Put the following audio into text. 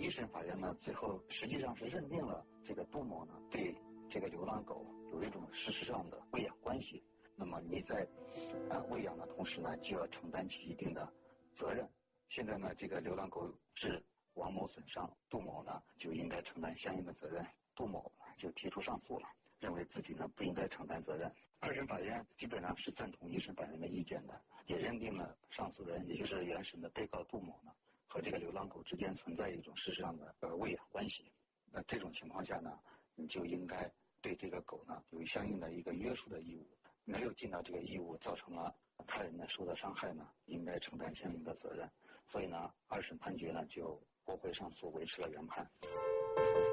一审法院呢，最后实际上是认定了这个杜某呢对这个流浪狗有一种事实上的喂养关系。那么你在喂养的同时呢，就要承担起一定的责任。现在呢，这个流浪狗致王某损伤，杜某呢就应该承担相应的责任。杜某就提出上诉了，认为自己呢不应该承担责任。二审法院基本上是赞同一审法院的意见的，也认定了上诉人，也就是原审的被告杜某呢和这个流浪狗之间存在一种事实上的喂养关系。那这种情况下呢，你就应该对这个狗呢有相应的一个约束的义务，没有尽到这个义务，造成了他人呢受到伤害呢，应该承担相应的责任。所以呢，二审判决呢就驳回上诉，维持了原判。